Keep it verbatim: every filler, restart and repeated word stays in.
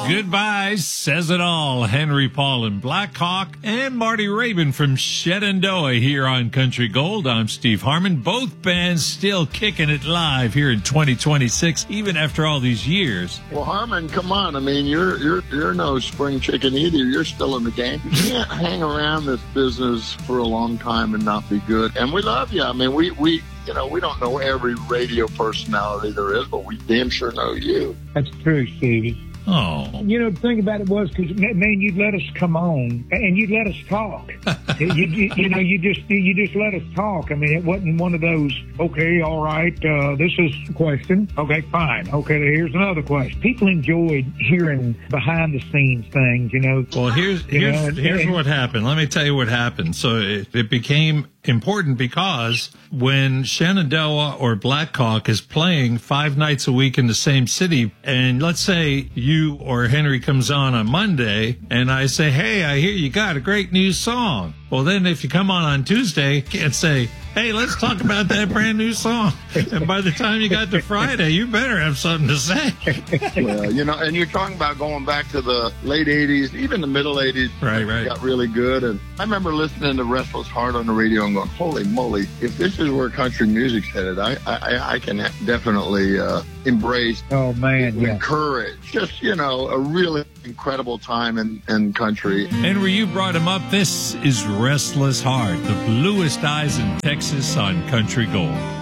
Goodbye says it all. Henry Paul and Black Hawk and Marty Raybon from Shenandoah here on Country Gold. I'm Steve Harmon. Both bands still kicking it live here in twenty twenty-six, even after all these years. Well, Harmon, come on. I mean, you're you're you're no spring chicken either. You're still in the game. You can't hang around this business for a long time and not be good. And we love you. I mean, we we. You know, we don't know every radio personality there is, but we damn sure know you. That's true, Stevie. Oh. You know, the thing about it was, because, man, you'd let us come on, and you'd let us talk. you, you, you know, you just you just let us talk. I mean, it wasn't one of those, okay, all right, uh, this is a question. Okay, fine. Okay, here's another question. People enjoyed hearing behind-the-scenes things, you know. Well, here's, here's, know, and, here's and, what happened. Let me tell you what happened. So it, it became important because when Shenandoah or Black Hawk is playing five nights a week in the same city, and let's say you or Henry comes on on Monday, and I say, hey, I hear you got a great new song. Well, then if you come on on Tuesday, you can't say, hey, let's talk about that brand new song. And by the time you got to Friday, you better have something to say. Well, you know, and you're talking about going back to the late eighties, even the middle eighties. Right, right. Got really good. And I remember listening to Restless Heart on the radio and going, holy moly, if this is where country music's headed, I I, I can definitely uh, embrace, oh, man, yeah. encourage. Just, you know, a really incredible time in, in country. Henry, you brought him up. This is Restless Heart, the bluest eyes in Texas on Country Gold.